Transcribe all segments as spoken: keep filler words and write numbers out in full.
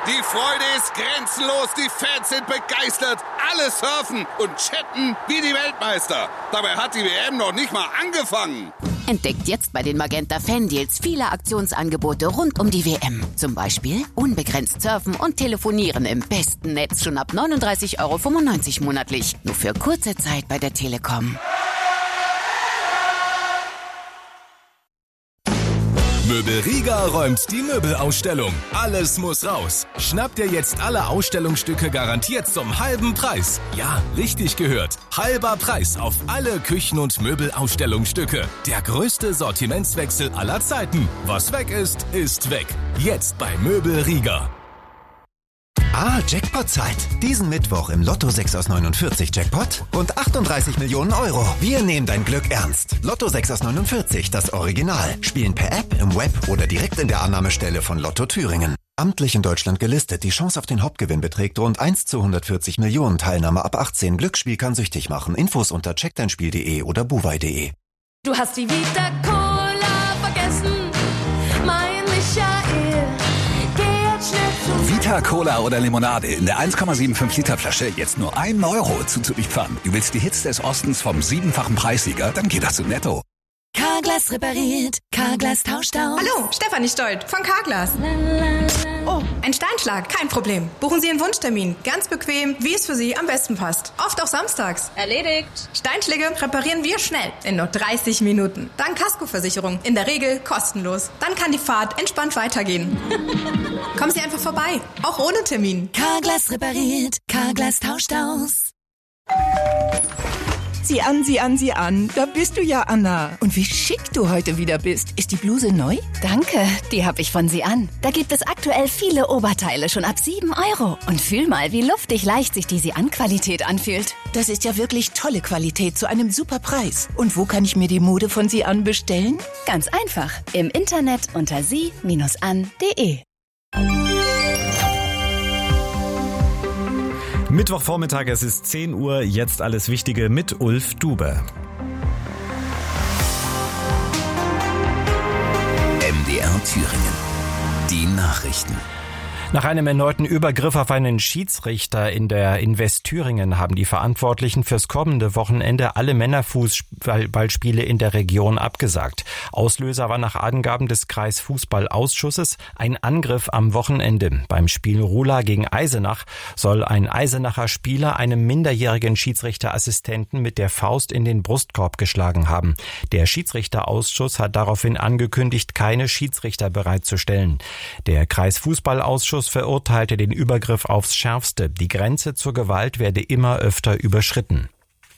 Die Freude ist grenzenlos, die Fans sind begeistert, alle surfen und chatten wie die Weltmeister. Dabei hat die W M noch nicht mal angefangen. Entdeckt jetzt bei den Magenta Fan-Deals viele Aktionsangebote rund um die W M. Zum Beispiel unbegrenzt surfen und telefonieren im besten Netz schon ab neununddreißig Euro fünfundneunzig monatlich. Nur für kurze Zeit bei der Telekom. Möbel Riga räumt die Möbelausstellung. Alles muss raus. Schnapp dir jetzt alle Ausstellungsstücke garantiert zum halben Preis. Ja, richtig gehört. Halber Preis auf alle Küchen- und Möbelausstellungsstücke. Der größte Sortimentswechsel aller Zeiten. Was weg ist, ist weg. Jetzt bei Möbel Riga. Ah, Jackpot-Zeit. Diesen Mittwoch im Lotto sechs aus neunundvierzig Jackpot und achtunddreißig Millionen Euro. Wir nehmen dein Glück ernst. Lotto sechs aus neunundvierzig, das Original. Spielen per App, im Web oder direkt in der Annahmestelle von Lotto Thüringen. Amtlich in Deutschland gelistet. Die Chance auf den Hauptgewinn beträgt rund eins zu hundertvierzig Millionen. Teilnahme ab achtzehn. Glücksspiel kann süchtig machen. Infos unter check dein spiel punkt de oder buwei punkt de. Du hast die Vita Cola vergessen, mein Michael. Vita Cola oder Limonade in der eins Komma fünfundsiebzig Liter Flasche jetzt nur einen Euro zuzulieferern. Du willst die Hits des Ostens vom siebenfachen Preissieger? Dann geht das zu Netto. Carglass repariert, Carglass tauscht aus. Hallo, Stefanie Stolt von Carglass. Oh, ein Steinschlag, kein Problem. Buchen Sie einen Wunschtermin, ganz bequem, wie es für Sie am besten passt. Oft auch samstags. Erledigt. Steinschläge reparieren wir schnell, in nur dreißig Minuten. Dank Kaskoversicherung, in der Regel kostenlos. Dann kann die Fahrt entspannt weitergehen. Kommen Sie einfach vorbei, auch ohne Termin. Carglass repariert, Carglass tauscht aus. Sieh an, sieh an, sieh an. Da bist du ja, Anna. Und wie schick du heute wieder bist. Ist die Bluse neu? Danke, die habe ich von Sie an. Da gibt es aktuell viele Oberteile schon ab sieben Euro. Und fühl mal, wie luftig leicht sich die Sie an Qualität anfühlt. Das ist ja wirklich tolle Qualität zu einem super Preis. Und wo kann ich mir die Mode von Sie an bestellen? Ganz einfach. Im Internet unter sie an punkt de. Mittwochvormittag, es ist zehn Uhr, jetzt alles Wichtige mit Ulf Dube. M D R Thüringen. Die Nachrichten. Nach einem erneuten Übergriff auf einen Schiedsrichter in der Invest Thüringen haben die Verantwortlichen fürs kommende Wochenende alle Männerfußballspiele in der Region abgesagt. Auslöser war nach Angaben des Kreisfußballausschusses ein Angriff am Wochenende. Beim Spiel Rula gegen Eisenach soll ein Eisenacher Spieler einem minderjährigen Schiedsrichterassistenten mit der Faust in den Brustkorb geschlagen haben. Der Schiedsrichterausschuss hat daraufhin angekündigt, keine Schiedsrichter bereitzustellen. Der Kreisfußballausschuss verurteilte den Übergriff aufs Schärfste. Die Grenze zur Gewalt werde immer öfter überschritten.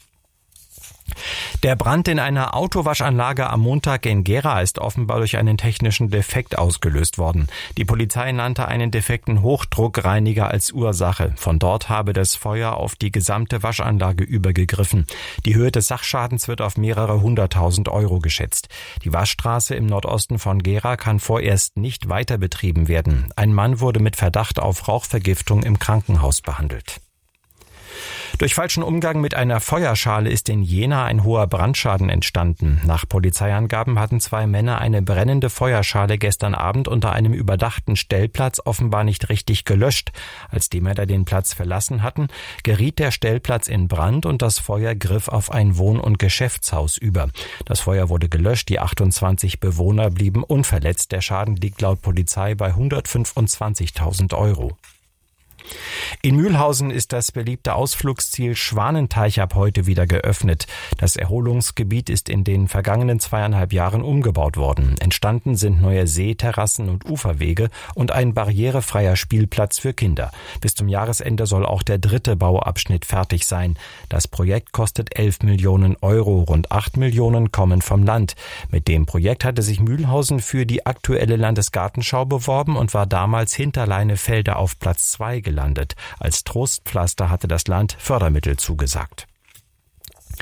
Der Brand in einer Autowaschanlage am Montag in Gera ist offenbar durch einen technischen Defekt ausgelöst worden. Die Polizei nannte einen defekten Hochdruckreiniger als Ursache. Von dort habe das Feuer auf die gesamte Waschanlage übergegriffen. Die Höhe des Sachschadens wird auf mehrere hunderttausend Euro geschätzt. Die Waschstraße im Nordosten von Gera kann vorerst nicht weiter betrieben werden. Ein Mann wurde mit Verdacht auf Rauchvergiftung im Krankenhaus behandelt. Durch falschen Umgang mit einer Feuerschale ist in Jena ein hoher Brandschaden entstanden. Nach Polizeiangaben hatten zwei Männer eine brennende Feuerschale gestern Abend unter einem überdachten Stellplatz offenbar nicht richtig gelöscht. Als die Männer den Platz verlassen hatten, geriet der Stellplatz in Brand und das Feuer griff auf ein Wohn- und Geschäftshaus über. Das Feuer wurde gelöscht, die achtundzwanzig Bewohner blieben unverletzt. Der Schaden liegt laut Polizei bei hundertfünfundzwanzigtausend Euro. In Mühlhausen ist das beliebte Ausflugsziel Schwanenteich ab heute wieder geöffnet. Das Erholungsgebiet ist in den vergangenen zweieinhalb Jahren umgebaut worden. Entstanden sind neue Seeterrassen und Uferwege und ein barrierefreier Spielplatz für Kinder. Bis zum Jahresende soll auch der dritte Bauabschnitt fertig sein. Das Projekt kostet elf Millionen Euro. Rund acht Millionen kommen vom Land. Mit dem Projekt hatte sich Mühlhausen für die aktuelle Landesgartenschau beworben und war damals hinter Leinefelde auf Platz zwei gelandet. Als Trostpflaster hatte das Land Fördermittel zugesagt.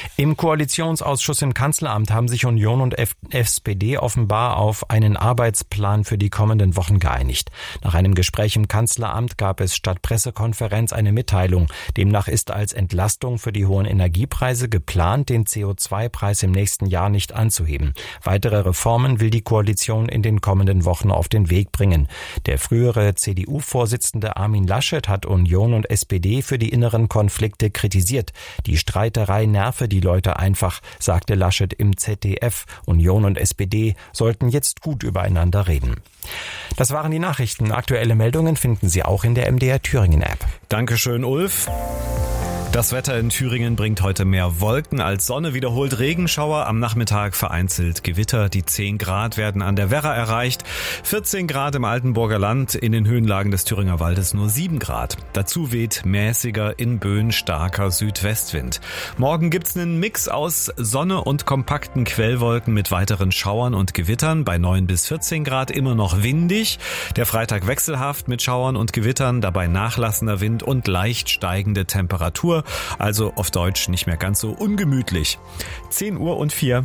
Im Koalitionsausschuss im Kanzleramt haben sich Union und F- S P D offenbar auf einen Arbeitsplan für die kommenden Wochen geeinigt. Nach einem Gespräch im Kanzleramt gab es statt Pressekonferenz eine Mitteilung. Demnach ist als Entlastung für die hohen Energiepreise geplant, den C O zwei Preis im nächsten Jahr nicht anzuheben. Weitere Reformen will die Koalition in den kommenden Wochen auf den Weg bringen. Der frühere C D U-Vorsitzende Armin Laschet hat Union und S P D für die inneren Konflikte kritisiert. Die Streiterei nerve die Leute einfach, sagte Laschet im Z D F. Union und S P D sollten jetzt gut übereinander reden. Das waren die Nachrichten. Aktuelle Meldungen finden Sie auch in der M D R Thüringen App. Dankeschön, Ulf. Das Wetter in Thüringen bringt heute mehr Wolken als Sonne, wiederholt Regenschauer, am Nachmittag vereinzelt Gewitter. Die zehn Grad werden an der Werra erreicht, vierzehn Grad im Altenburger Land, in den Höhenlagen des Thüringer Waldes nur sieben Grad. Dazu weht mäßiger, in Böen starker Südwestwind. Morgen gibt's einen Mix aus Sonne und kompakten Quellwolken mit weiteren Schauern und Gewittern, bei neun bis vierzehn Grad immer noch windig. Der Freitag wechselhaft mit Schauern und Gewittern, dabei nachlassender Wind und leicht steigende Temperatur. Also auf Deutsch nicht mehr ganz so ungemütlich. zehn Uhr und vier.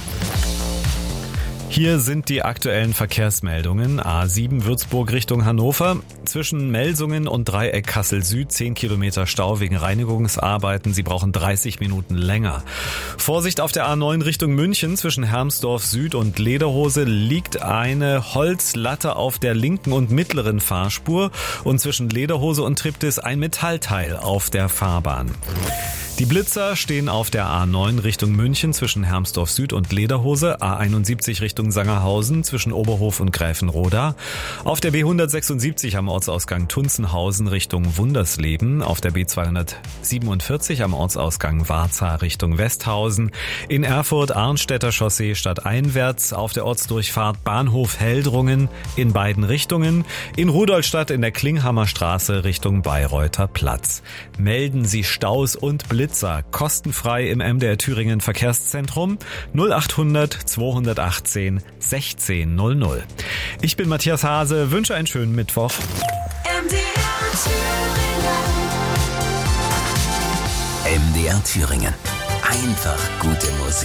Hier sind die aktuellen Verkehrsmeldungen. A sieben Würzburg Richtung Hannover. Zwischen Melsungen und Dreieck Kassel Süd zehn Kilometer Stau wegen Reinigungsarbeiten. Sie brauchen dreißig Minuten länger. Vorsicht auf der A neun Richtung München. Zwischen Hermsdorf Süd und Lederhose liegt eine Holzlatte auf der linken und mittleren Fahrspur. Und zwischen Lederhose und Triptis ein Metallteil auf der Fahrbahn. Die Blitzer stehen auf der A neun Richtung München zwischen Hermsdorf Süd und Lederhose, A einundsiebzig Richtung Sangerhausen zwischen Oberhof und Gräfenroda, auf der B hundertsechsundsiebzig am Ortsausgang Tunzenhausen Richtung Wundersleben, auf der B zweihundertsiebenundvierzig am Ortsausgang Warza Richtung Westhausen, in Erfurt Arnstädter Chaussee stadteinwärts, auf der Ortsdurchfahrt Bahnhof Heldrungen in beiden Richtungen, in Rudolstadt in der Klinghammer Straße Richtung Bayreuther Platz. Melden Sie Staus und Blitzer kostenfrei im M D R Thüringen Verkehrszentrum null achthundert zweihundertachtzehn sechzehn null null. Ich bin Matthias Hase, wünsche einen schönen Mittwoch. M D R Thüringen. M D R Thüringen. Einfach gute Musik.